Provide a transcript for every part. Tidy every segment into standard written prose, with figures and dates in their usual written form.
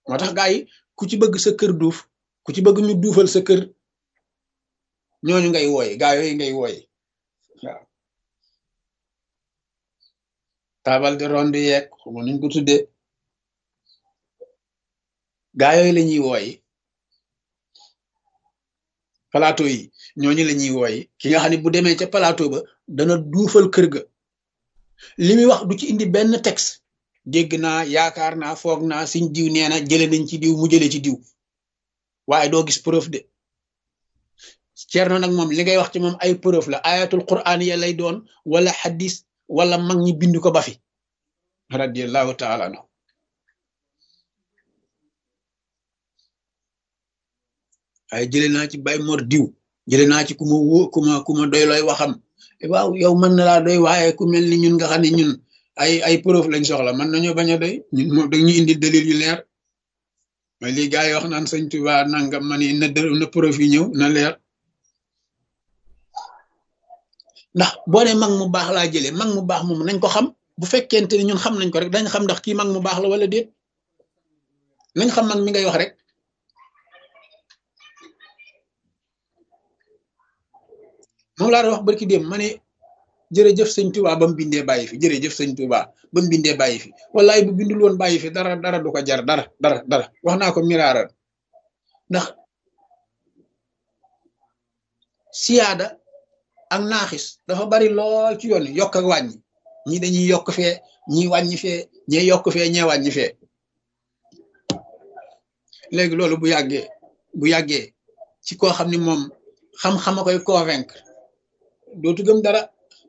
moo tax gaa yi ku ci bëgg sa kër duuf ku ci bëgg ñu duufal sa kër ñooñu ngay wooye gaa yooyu ngay wooye waaw taabal de ronde yeeg xuma nuñ ko tuddee gaa yooyu la ñuy wooye plateau yi ñooñu la ñuy wooye ki nga xam ne bu demee ca plateau ba dana duufal kër ga li muy wax du ci indi benn texte dégg naa yaakaar naa foog naa suñ diw nee na jële nañ ci diw mu jële ci diw waaye doo gis preuve de Ceerno nag moom li ngay wax ci moom ay preuve la ayatul qur'an ya lay doon wala hadis wala mag ñi bind ko ba fi radiyallahu taala anhu waaye jële naa ci Baye Mor diw jële naa ci ku ma wó ku ma doy looy waxam waaw yow mën na laa doy waaye ku mel ni ñun nga xam ne ñun ay preuve lañ soxla mën nañoo bañ a doy ñun moom dañu indi dalil yu leer mais lii gars yi wax naan sëñ Tuba nangam ma ni na preuve yi ñëw na leer ndax boo ne mag mu baax laa jëlee mag mu baax moom nañ ko xam bu fekkente ni ñun xam nañ ko rek dañ xam ndax kii mag mu baax la wala déet nañ xam mag mi ngay wax rek moom laa doon wax barki dem ma ne jërëjëf sëñ Tuba ba mu bindee bàyyi fi jërëjëf sëñ Tuba ba mu bindee bàyyi fi wallaay bu bindul woon bàyyi fi dara du ko jar dara wax naa ko miraaral ndax siyaada ak naaxis dafa bari lool ci yoon yokk ak wàññi ñii dañuy yokk fee ñii wàññi fee ñee yokk fee ñee wàññi fee léegi loolu bu yàggee ci koo xam ni moom xam-xama koy convaincre dootu gëm dara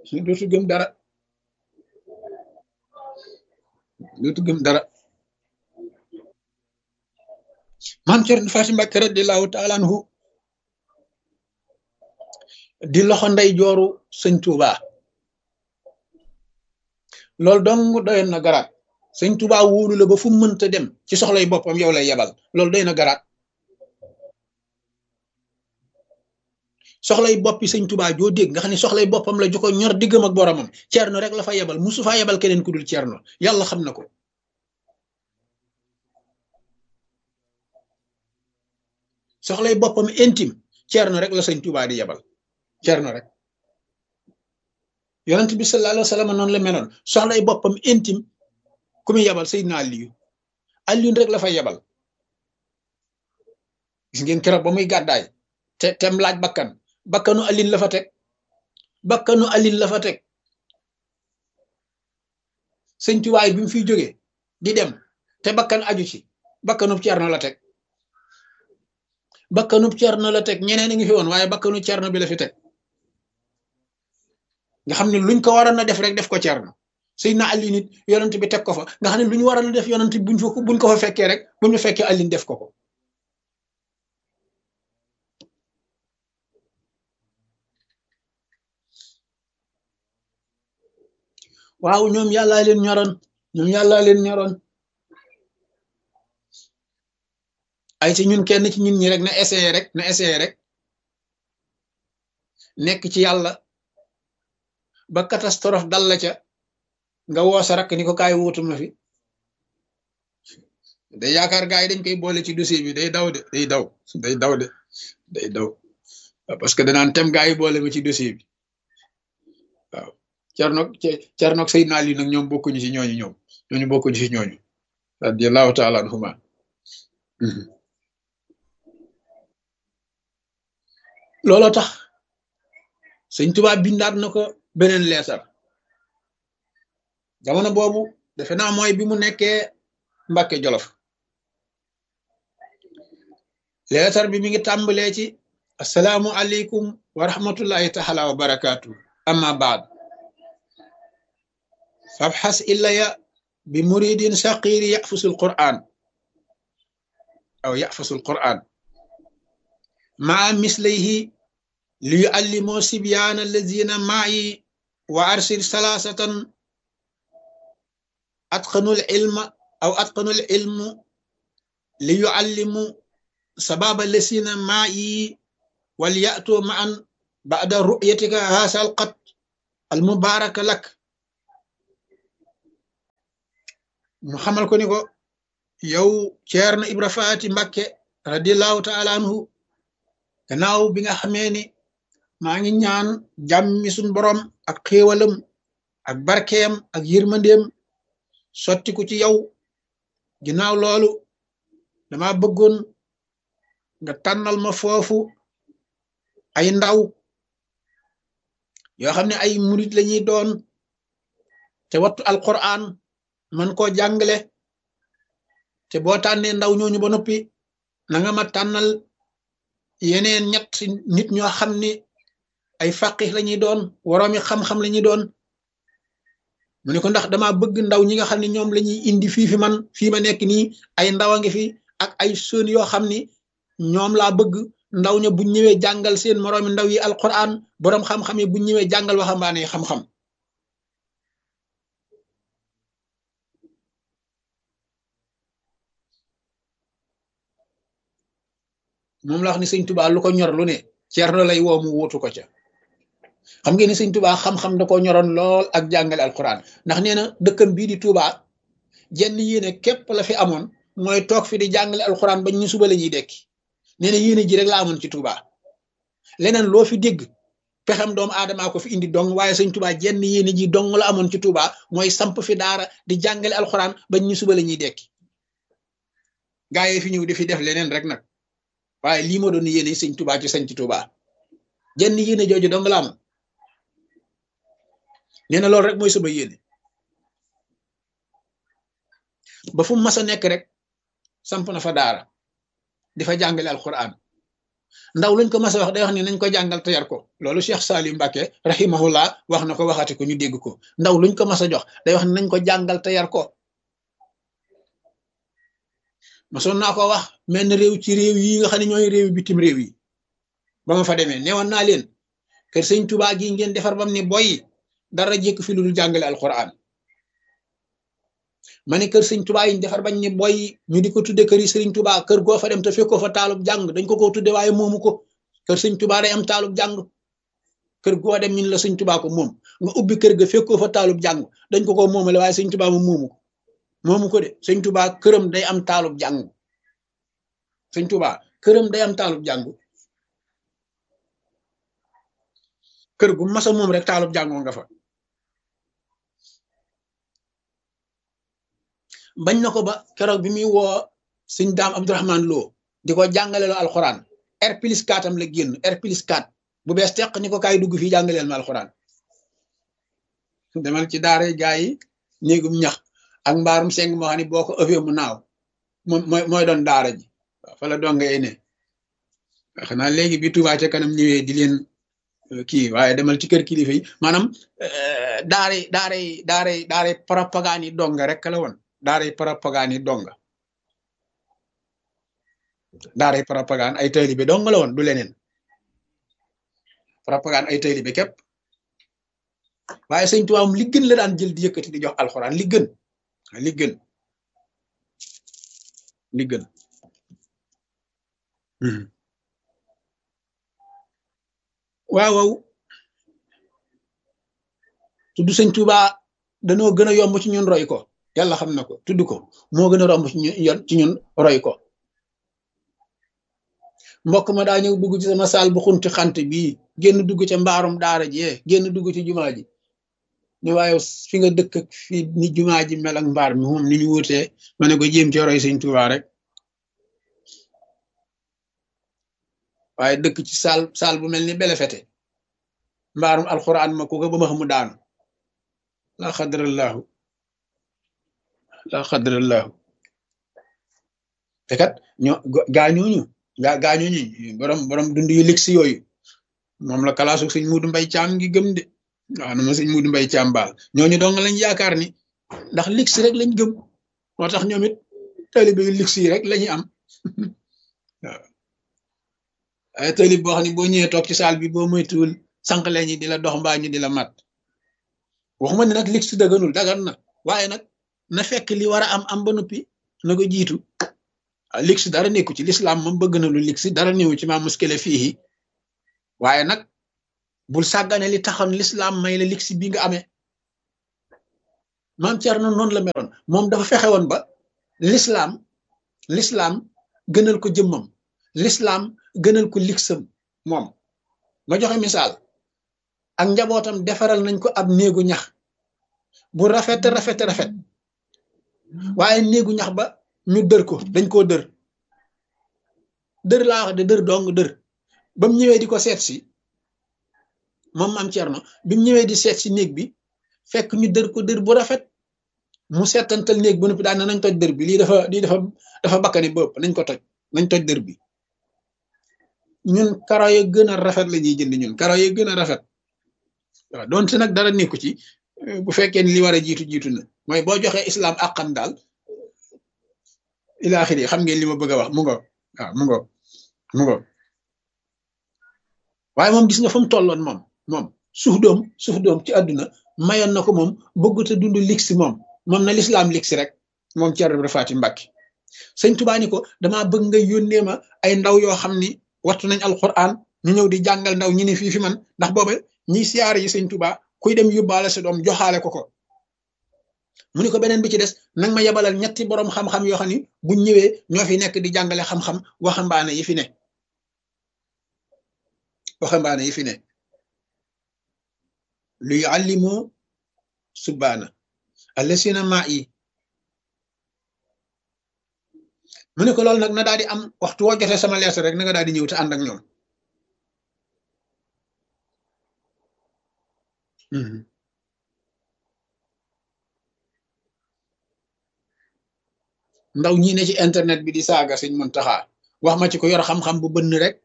maam Cerno Faati Mbàkke radiyallaahu taala anhu di loxo ndey jooru sëñ Tuuba loolu dong doyoon na garaat sëñ Tuuba wóolu la ba fu mu mënta dem ci soxlay boppam yow lay yebal loolu doy na garaat soxlay boppi sëñ Tuuba joo dégg nga xam ne soxlay boppam la ju ko ñor diggam ak boromam Cerno rek la fa yebal musu faa yebal keneen ku dul Cerno yàlla xam na ko soxlay boppam intime Cerno rek la sëñ Tuuba di yebal Cerno rek yonent bi sallallahu alayhi wa sallam noonu la meloon soxlay boppam intime ku muy yebal Seydina Aliyu rek la fa yebal gis ngeen keroog ba muy gàddaay tem laaj bakkanu Aliyu la fa teg sëñ Tuubaa bi mu fiy jógee di dem te bakkan aju ci bakkanub Cerno la teg ñeneen a ngi fi woon waaye bakkanu Cerno bi la fi teg nga xam ne luñ ko waroon a def rek def ko Cerno Seydina Ali nit yonent bi teg ko fa nga xam ne lu ñu waroon a def yonent buñ ko fa fekkee rek bu ñu fekkee Ali def ko waaw ñoom yàllaa leen ñoroon ay ci ñun kenn ci ñun ñi rek na essayé rek nekk ci yàlla ba catastrophe dal la ca nga woo sa rakk ni ko kaay wuutu ma fi day yaakaar gaa yi dañ koy boole ci dossier bi day daw parce que danaan tem gaa yi boole ma ci dossier bi waaw Cernoog Seydina Ali nag ñoom bokkuñu ci ñooñu bokkuñu ci ñooñu radiyallahu taala anhuma looloo tax sëñ Tuubaa bindaat na ko beneen leetar jamono boobu defe naa mooy bi mu nekkee Mbàkke Jolof leetar bi mi ngi tàmbalee ci assalaamu aleykum wa rahmatullahi taala wa barakaatu amma baad fabxas illaya bi muridin saqiri yafusul quran maa mislayhi li yuallimoo sibyaana allazina maayi wa arsil salaasatan atqanul ilmu li yuallimu sababa allazina maayi wal ya'tu ma'an ba'da ru'yatika haasal qat al mubaaraka lak mu xamal ko ni ko yow Ceerno Ibra Faati Mbakke radiallahu taala anhu gannaaw bi nga xamee ni maa ngi ñaan jàmmi suñ borom ak xéewalam ak barkeem ak yërmandeem sottiku ci yow ginnaaw loolu dama bëggoon nga tànnal ma foofu ay ndaw yoo xam ne ay murit lañuy doon te wattu alquran man koo jàngale te boo tànnee ndaw ñooñu ba noppi na nga ma tànnal yeneen ñett nit ñoo xam ni ay faqih lañuy doon woroomi xam-xam lañuy doon mu ne ko ndax dama bëgg ndaw ñi nga xam ne ñoom lañuy indi fii fi man fii ma nekk nii ay ndaw a ngi fi ak ay sën yoo xam ni ñoom laa bëgg ndaw ña buñ ñëwee jàngal seen moroomi ndaw yi alquran boroom xam-xam yi buñ ñëwee jàngal waxambaane yi xam-xam moom la wax ni sëñ Tuubaa lu ko ñor lu ne Ceerno lay woo mu wuutu ko ca xam ngeen ni sëñ Tuubaa xam-xam da ko ñoroon lool ak jàngale alquran ndax nee na dëkkam bii di Tuubaa jenn yéene képp la fi amoon mooy toog fi di jàngale alquran bañ ñu suba la ñuy dekki nee na yéene ji rek la amoon ci Tuubaa leneen loo fi dégg pexam doomu aadamaa ko fi indi dong waaye sëñ Tuubaa jenn yéene ji dong la amoon ci Tuubaa mooy samp fi daara di jàngale alquran bañ ñu suba la ñuy dekki gaa yi fi ñëw di fi def leneen rek nag waaye lii moo doon yéene sëñ Tuubaa ci sañ ci Tuubaa jenn yéene jooju dong la amoon nee na loolu rek mooy sama yéene ba fu mu mas a nekk rek samp na fa daara di fa jàngale alquran ndaw luñ ko mas a wax day wax ni nañ ko jàngal te yar ko loolu Cheikh Salim Mbacke rahimahullah wax na ko waxati ko ñu dégg ko ndaw luñ ko mas a jox day wax ni nañ ko jàngal te yar ko masoon naa ko wax mel réew ci réew yi nga xam ne ñooy réew bitim réew yi ba ma fa demee newoon naa leen kër sëñ Tuubaa gi ngeen defar bam ni boy dara jékk fi lu dul jàngale alquran ma ne kër sëñ Tuubaa yi defar bañ ni boy ñu di ko tudde kër yi sëriñ Tuubaa kër goo fa dem te fekkoo fa taalub jàng dañ ko tudde waaye moomu ko kër sëñ Tuubaa day am taalub jàng kër goo dem ñun la sëñ Tuubaa ko moom nga ubbi kër ga fekkoo fa taalub jàng dañ ko moomale waaye sëñ Tuubaa moom moomu ko de sëñ Tuubaa këram day am taalub jàng sëñ Tuubaa këram day am taalub jàng kër gu masa moom rek taalub jàngoo nga fa bañ na ko ba keroog bi muy woo sëñ Daam Abdourahman Lo di ko jàngale loo alxuraan R+4 am la génn R+4 bu bees teq ni ko kaay dugg fii jàngaleel ma alxuraan demal ci daara gaa yi néegum ñax ak mbaarum seng moo xam ne boo ko ëffee mu naaw moom mooy doon daara ji waaw fa la dongee ne xanaa léegi bi Touba ca kanam ñëwee di leen kii waaye demal ci kër kilifa yi maanaam daaray propagande yi donga rek la woon daaray propagande yi donga daaray propagande ay taalibe dong la woon du leneen propagande ay taalibe képp waaye sëñ Tuubaa li gën la daan jël di yëkkati di jox alxuraan li gën waaw tudd sëñ Tuubaa danoo gën a yomb ci ñun roy ko yàlla xam na ko tudd ko moo gën a romb ci ñun roy ko mbokk ma daa ñëw dugg ci sama saal bu xunti xant bii génn dugg ca mbaarum daara ji génn dugg ci jumaa ji ne waaye fi nga dëkk ak fi ni jumaa ji mel ak mbaar mi moom ni ñu wutee ma ne ko jéem ci roy sëñ Tuubaa rek waaye dëkk ci saal bu mel ni belefete mbaarum alxuraan ma ko ba ma xamu daanu la xadrallahu te kat gaañooñu borom dund yu ligsi yooyu moom la kalaasu sëñ Muudu Mbay Caam ngi gëm de waaw na ma sëñ Muudu Mbay Caam baal ñooñu dong lañ yaakaar ni ndax ligsi rek lañ gëm moo tax ñoom it taalibe yu ligsi yi rek lañuy am waaw ay taalib boo xam ne boo ñëwee toog ci saal bi boo moytuwul sànq leen ñi di la dox mbaa ñu di la mat waxuma ne nag ligsi daganul dagan na waaye nag na fekk li war a am ba noppi na ko jiitu ligsi dara nekku ci lislaam moom bëgg na lu ligsi dara néewu ci maa muskile fii waaye nag bul sàggane li taxoon lislaam may la ligsi bi nga amee maam Cerno noonu la meloon moom dafa fexe woon ba lislaam l'islam gënal ko jëmmam l'islam gënal ko ligsam moom ma joxe misaal ak njabootam defaral nañ ko ab néegu ñax bu rafet rafet waaye néegu ñax ba ñu dër ko dañ koo dër laa wax de dër dong dër ba mu ñëwee di ko seet si moom maam Cerno bi mu ñëwee di seet si néeg bi fekk ñu dër ko dër bu rafet mu seetantal néeg bu noppi daan nañ toj dër bi lii dafa bakkani bopp nañ toj dër bi ñun karo ya gën a rafet la ñuy jënd ñun karo ya gën a rafet waaw doonte nag dara nekku ci bu fekkee ni li war a jiitu na mooy boo joxee islam àqam daal ilaaxiri xam ngeen li ma bëgg a wax mu ngo waaw mu ngo waaye moom gis nga fu mu tolloon moom suuf doom ci àdduna mayoon na ko moom bëggut a dund ligsi moom na lislaam ligsi rek moom Ceerno Ibra Faati Mbàkke sëñ Tuubaa ni ko damaa bëgg nga yónnee ma ay ndaw yoo xam ni wattu nañ alquran ñu ñëw di jàngal ndaw ñi ne fii fi man ndax booba ñiy siyaare yi sëñ Tuubaa kuy dem yóbbaale sa doom joxaale ko mu ni ko beneen bi ci des nag ma yebalal ñetti boroom xam-xam yoo xam ni buñ ñëwee ñoo fi nekk di jàngale xam-xam waxambaane yi fi ne lu yuallimu subbaana allasina maa yi mu ne ko loolu nag na daal di am waxtu woo jotee sama lees rek na nga daal di ñëw te ànd ak ñoom ndaw ñi ne ci internet bi di saaga Sëñ Muntaxa wax ma ci ko yor xam-xam bu bënn rek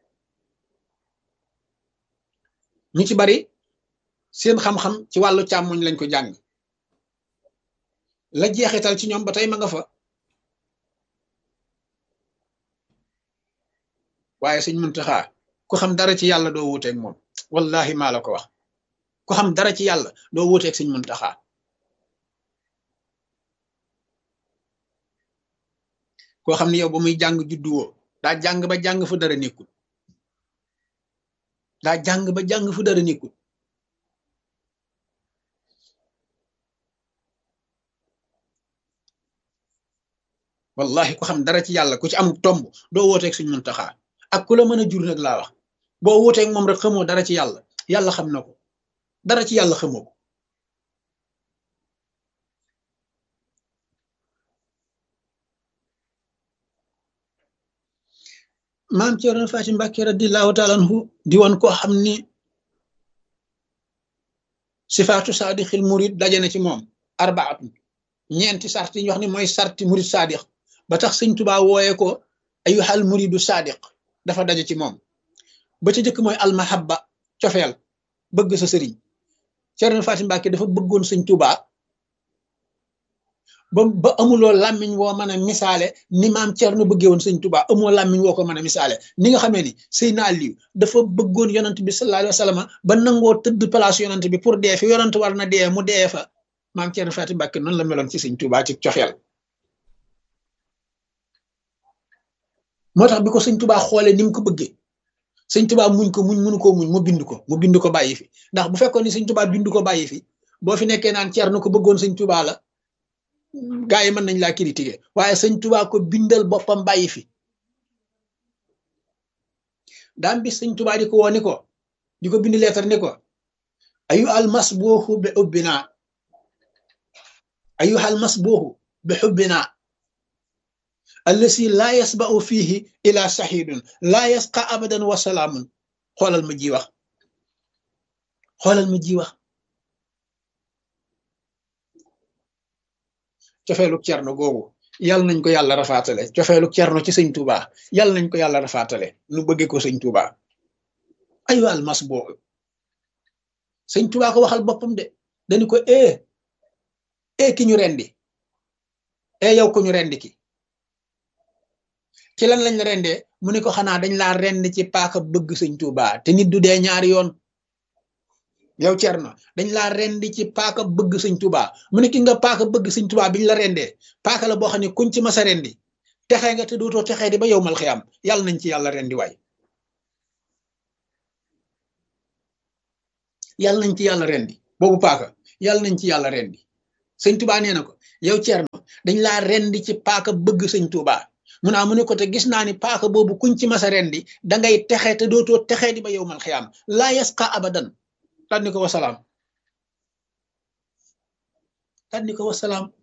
ñu ci bari seen xam-xam ci wàllu càmmoñ lañ ko jàng la jeexital ci ñoom ba tey ma nga fa waaye Sëñ Muntaxa ku xam dara ci yàlla doo wuuteeg moom wallahi maa la ko wax ku xam dara ci yàlla doo wuuteeg Sëñ Muntaxa koo xam ne yow ba muy jàng judduwoo daa jàng ba jàng fu dara nekkul wallahi ku xam dara ci yàlla ku ci am tomb doo wooteeg Sëñ Muntaxa ak ku la mën a jur nag laa wax boo wooteeg moom rek xamoo dara ci yàlla xam na ko dara ci yàlla xamoo ko maam Ceerno Faati Mbàkke radiyallaahu taala anhu di woon koo xam ni sifaatu saadixil murid daje na ci moom arbaatun ñeenti sart yi ñu wax ni mooy sarti murid saadix ba tax Sëñ Tuubaa wooyee ko ayyuhal muridu saadiq dafa daje ci moom ba ca jëkk mooy almahabba cofeel bëgg sa sëriñ Ceerno Faati Mbàkke dafa bëggoon Sëñ Tuubaa ba amuloo làmmiñ woo mën a misaale ni maam Ceerno bëggee woon Sëñ Tuubaa amoo làmmiñ woo ko mën a misaale ni nga xamee ni Seydina Aliyu dafa bëggoon yonant bi sallallahu alayhi wa sallam ba nangoo tëdd place yonant bi pour dee fi yonant war na dee mu dee fa maam Ceerno Faati Mbàkke noonu la meloon ci Sëñ Tuubaa ci cofeel moo tax bi ko Sëñ Tuubaa xoolee ni mu ko bëggee Sëñ Tuubaa muñ mënu koo muñ mu bind ko bàyyi fi ndax bu fekkoon ni Sëñ Tuubaa bind ko bàyyi fi boo fi nekkee naan Ceerno ko bëggoon Sëñ Tuubaa la gaa yi mën nañ laa critiquer waaye Sëñ Tuubaa ko bindal boppam bàyyi fi daam bi Sëñ Tuubaa di ko woo ni ko di ko bind leetar ni ko ayyuhal masbuuhu bi hubbina ayyuhal masbuuhu bi hubbina allasi laa yasba'u fiihi ila sahidun laa yasqa abadan wa salaamun xoolal ma ji wax cofeelu Cerno googu yàlla nañ ko yàlla rafaatale cofeelu Cerno ci Sëñ Tuubaa yàlla nañ ko yàlla rafaatale nu bëggee ko Sëñ Tuubaa ayu almas boobu Sëñ Tuubaa ko waxal boppam de dañu ko ki ñu rendi yow ko ñu rendi ki ci lan lañ la rendee mu ne ko xanaa dañ laa rend ci paaka bëgg Sëñ Tuubaa te nit du dee ñaari yoon yow Cerno dañ laa rendi ci paaka bëgg Sëñ Tuubaa mu ne ki nga paaka bëgg Sëñ Tuubaa biñ la rendee paaka la boo xam ne kuñ ci masa rendi texee nga te dootoo texee di ba yow mal xiyaam yàlla nañ ci yàlla rendi waay yàlla nañ ci yàlla rendi boobu paaka yàlla nañ ci yàlla rendi Sëñ Tuubaa nee na ko yow Cerno dañ laa rendi ci paaka bëgg Sëñ Tuubaa mu naa mu ne ko te gis naa ni paaka boobu kuñ ci masa rendi da ngay texe te dootoo texee di ba yow mal xiyaam laa yasqa abadan tànni ko wasalaam tànni ko wasalaam